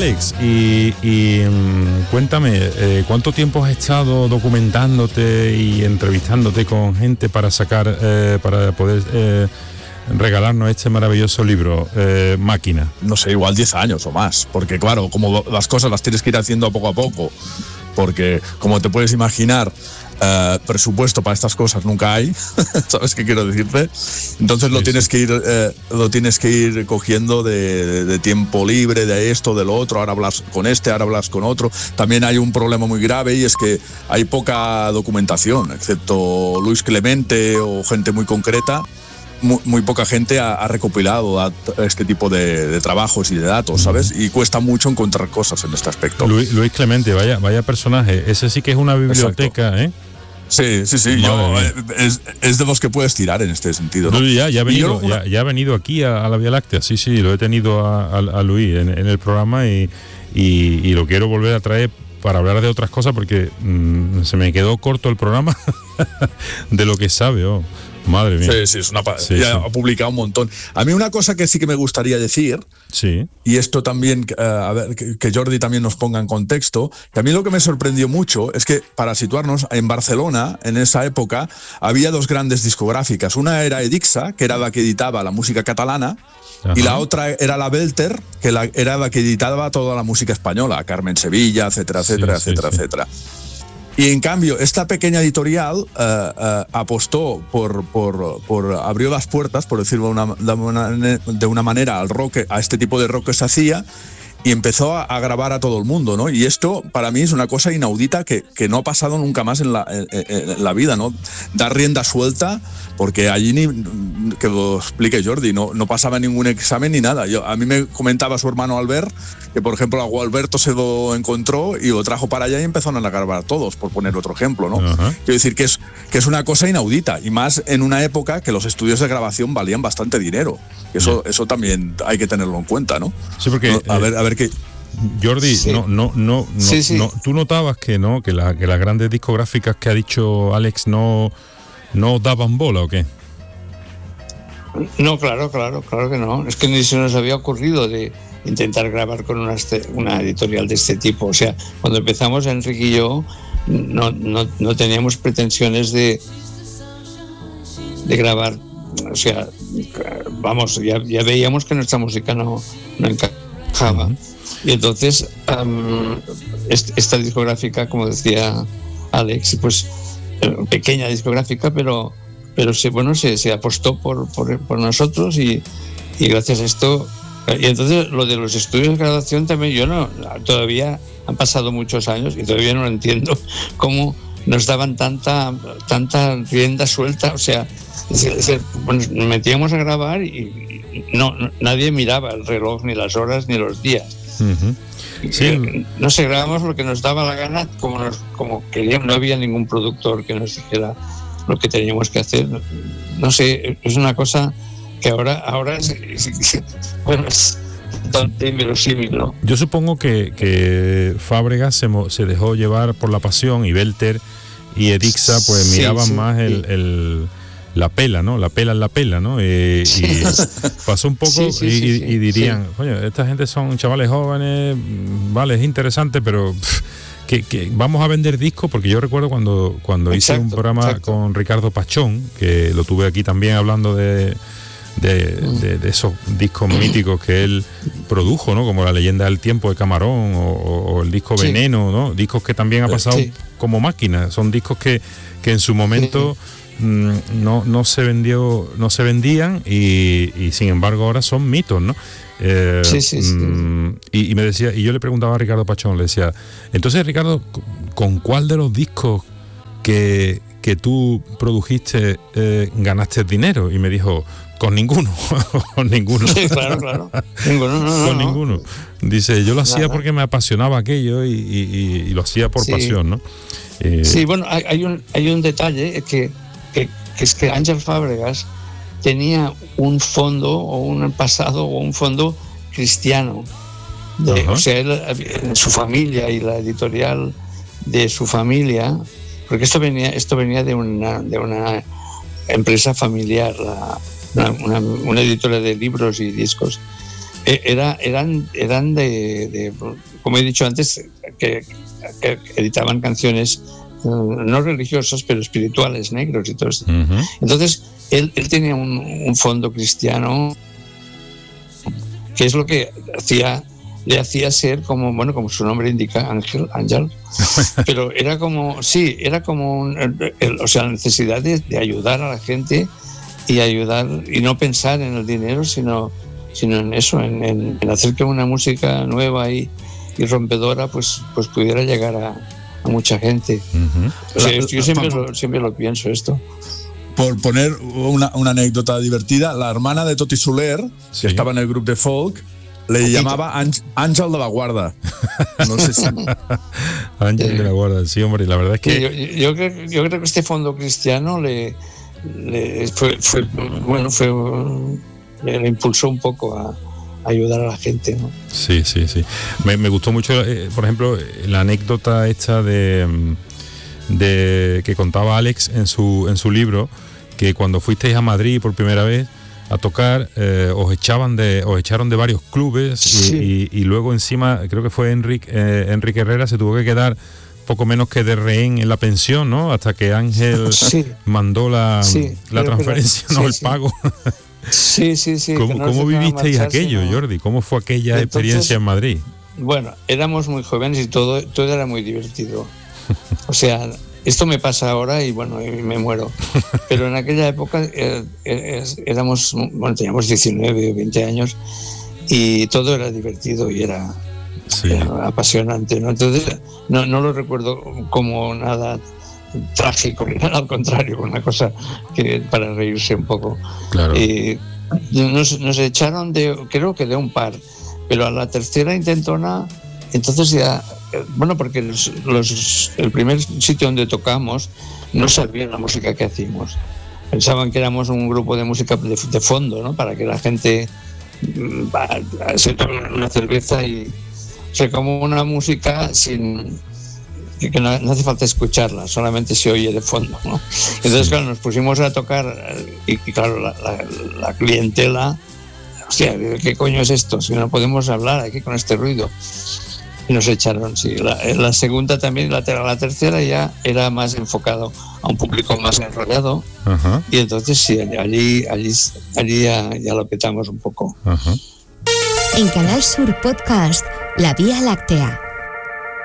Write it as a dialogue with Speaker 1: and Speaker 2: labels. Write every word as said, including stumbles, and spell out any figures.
Speaker 1: Alex, y, y um, cuéntame, eh, ¿cuánto tiempo has estado documentándote y entrevistándote con gente para sacar, eh, para poder eh, regalarnos este maravilloso libro, eh, Máquina?
Speaker 2: No sé, igual diez años o más, porque claro, como las cosas las tienes que ir haciendo poco a poco, porque como te puedes imaginar, Uh, presupuesto para estas cosas nunca hay. ¿Sabes qué quiero decirte? Entonces lo sí, tienes sí. que ir eh, lo tienes que ir cogiendo de, de, de tiempo libre, de esto, de lo otro. Ahora hablas con este, ahora hablas con otro. También hay un problema muy grave y es que hay poca documentación, excepto Luis Clemente o gente muy concreta. Muy, muy poca gente ha, ha recopilado a, a este tipo de, de trabajos y de datos, ¿sabes? Y cuesta mucho encontrar cosas en este aspecto.
Speaker 1: Luis, Luis Clemente, vaya, vaya personaje. Ese sí que es una biblioteca, exacto. ¿eh?
Speaker 2: Sí, sí, sí. Yo, es, es de los que puedes tirar en este sentido, ¿no?
Speaker 1: Luis ya, ya, ha, venido, yo, ya, ya ha venido aquí a, a la Vía Láctea. Sí, sí, lo he tenido a, a, a Luis en, en el programa y, y, y lo quiero volver a traer para hablar de otras cosas porque mmm, se me quedó corto el programa de lo que sabe, oh. Madre mía.
Speaker 2: Sí, sí, es una, sí, ya sí. ha publicado un montón. A mí una cosa que sí que me gustaría decir,
Speaker 1: sí.
Speaker 2: y esto también, uh, a ver, que, que Jordi también nos ponga en contexto, que a mí lo que me sorprendió mucho es que, para situarnos, en Barcelona, en esa época, había dos grandes discográficas. Una era Edixa, que era la que editaba la música catalana, ajá. y la otra era la Belter, que la, era la que editaba toda la música española, Carmen Sevilla, etcétera, etcétera, sí, etcétera, sí, etcétera. Sí. Y en cambio, esta pequeña editorial uh, uh, apostó por, por, por, abrió las puertas, por decirlo de una, de, una, de una manera, al rock, a este tipo de rock que se hacía, y empezó a, a grabar a todo el mundo, ¿no? Y esto, para mí, es una cosa inaudita que, que no ha pasado nunca más en la, en, en la vida, ¿no? Dar rienda suelta, porque allí, ni, que lo explique Jordi, no, no pasaba ningún examen ni nada. Yo, a mí me comentaba su hermano Albert, que por ejemplo a Gualberto se lo encontró y lo trajo para allá y empezaron a grabar todos, por poner otro ejemplo, ¿no? Uh-huh. Quiero decir que es, que es una cosa inaudita, y más en una época que los estudios de grabación valían bastante dinero. Eso, eso también hay que tenerlo en cuenta, ¿no?
Speaker 1: Sí, porque...
Speaker 2: No, a ver, a ver qué...
Speaker 1: Jordi, sí. no, no, no, no,
Speaker 3: sí, sí.
Speaker 1: no, tú notabas que no, que, la, que las grandes discográficas que ha dicho Alex no, no daban bola, ¿o qué?
Speaker 3: No, claro, claro, claro que no. Es que ni se nos había ocurrido de intentar grabar con una, una editorial de este tipo. O sea, cuando empezamos, Enrique y yo, no, no, no teníamos pretensiones de, de grabar. O sea, vamos, ya, ya veíamos que nuestra música no, no encajaba. Uh-huh. Y entonces, um, esta discográfica, como decía Alex, pues pequeña discográfica, pero pero se, bueno, se, se apostó por, por, por nosotros y, y gracias a esto. Y entonces lo de los estudios de graduación también, yo no, todavía han pasado muchos años y todavía no lo entiendo, cómo nos daban tanta tanta rienda suelta. O sea, se, se, bueno, nos metíamos a grabar y, y no, no nadie miraba el reloj, ni las horas, ni los días.
Speaker 1: Uh-huh. Sí.
Speaker 3: No sé, grabamos lo que nos daba la gana, como, nos, como queríamos. No había ningún productor que nos dijera lo que teníamos que hacer. No sé, es una cosa que ahora ahora es, es, es, bueno, es bastante inverosímil, ¿no?
Speaker 1: Yo supongo que, que Fábregas se, se dejó llevar por la pasión, y Belter y Edixa pues sí, miraban sí, más el, sí. el la pela, ¿no? La pela es la pela, ¿no? Y, sí. y pasó un poco sí, sí, y, sí, sí, y dirían, sí. coño, esta gente son chavales jóvenes, vale, es interesante, pero pff, que, que vamos a vender discos, porque yo recuerdo cuando, cuando exacto, hice un programa exacto. con Ricardo Pachón, que lo tuve aquí también hablando de, de, mm. de, de esos discos míticos que él produjo, ¿no? Como La leyenda del tiempo de Camarón, o, o el disco sí. Veneno, ¿no? Discos que también ha pasado sí. como máquina, son discos que, que en su momento... Sí. No, no se vendió, no se vendían y, y sin embargo ahora son mitos, ¿no? Eh,
Speaker 3: sí, sí, sí.
Speaker 1: Y, y me decía, y yo le preguntaba a Ricardo Pachón, le decía, entonces Ricardo, ¿con cuál de los discos que, que tú produjiste eh, ganaste dinero? Y me dijo, con ninguno, con ninguno.
Speaker 3: Sí, claro, claro. Ninguno, no, no,
Speaker 1: con
Speaker 3: no.
Speaker 1: ninguno. Dice, yo lo hacía Nada. porque me apasionaba aquello y, y, y, y lo hacía por sí. pasión, ¿no?
Speaker 3: Eh, sí, bueno, hay, hay un hay un detalle que Que, que es que Ángel Fábregas tenía un fondo o un pasado o un fondo cristiano. De, uh-huh. O sea, él, en su familia y la editorial de su familia, porque esto venía esto venía de una de una empresa familiar, la, una, una, una editora de libros y discos. Era, eran eran de, de, como he dicho antes, que, que editaban canciones no religiosas, pero espirituales, negros y todo esto. Uh-huh. Entonces, él, él tenía un, un fondo cristiano, que es lo que hacía, le hacía ser como, bueno, como su nombre indica, ángel, ángel, pero era como, sí, era como, un, el, o sea, la necesidad de, de ayudar a la gente y ayudar, y no pensar en el dinero, sino sino en eso, en, en, en hacer que una música nueva y, y rompedora pues, pues pudiera llegar a, a mucha gente. Uh-huh. O sea, yo, yo siempre, lo, siempre lo pienso esto.
Speaker 2: Por poner una, una anécdota divertida, la hermana de Toti Soler, sí, que estaba en el grupo de folk, le Poquito. llamaba Ángel de la Guarda. No sé si...
Speaker 1: Ángel de la Guarda, sí, hombre, la verdad es que...
Speaker 3: Sí, yo, yo, creo, yo creo que este fondo cristiano le, le fue, fue, bueno, fue... le impulsó un poco a, a ayudar a la gente, ¿no?
Speaker 1: Sí, sí, sí. Me, me gustó mucho, eh, por ejemplo, la anécdota esta de, de que contaba Alex en su en su libro, que cuando fuisteis a Madrid por primera vez a tocar, eh, os echaban de os echaron de varios clubes y, sí. y, y luego encima creo que fue Enrique eh, Enrique Herrera se tuvo que quedar poco menos que de rehén en la pensión, ¿no? Hasta que Ángel sí. mandó la, sí, la transferencia, pero, pero, no sí, el pago.
Speaker 3: Sí, sí, sí.
Speaker 1: ¿Cómo, no ¿cómo vivisteis marchar, aquello, sino... Jordi? ¿Cómo fue aquella Entonces, experiencia en Madrid?
Speaker 3: Bueno, éramos muy jóvenes y todo, todo era muy divertido. O sea, esto me pasa ahora y bueno, y me muero. Pero en aquella época eh, eh, éramos, bueno, teníamos diecinueve o veinte años y todo era divertido y era, sí. era apasionante, ¿no? Entonces, no, no lo recuerdo como nada trágico, al contrario, una cosa que para reírse un poco.
Speaker 1: Claro.
Speaker 3: Eh, nos, nos echaron de, creo que de un par, pero a la tercera intentona, entonces ya, bueno, porque los, los, el primer sitio donde tocamos no sabían la música que hacíamos. Pensaban que éramos un grupo de música de, de fondo, ¿no? Para que la gente va, se tome una cerveza y se como una música sin... que no, no hace falta escucharla, solamente se oye de fondo, ¿no? Entonces, sí. claro, nos pusimos a tocar y, y claro, la, la, la clientela, hostia, ¿qué coño es esto? Si no podemos hablar aquí con este ruido. Y nos echaron, sí. La, la segunda también, la, la tercera ya era más enfocado a un público más enrollado. Uh-huh. Y entonces sí, allí, allí, allí ya, ya lo petamos un poco.
Speaker 4: Uh-huh. En Canal Sur Podcast, La Vía Láctea.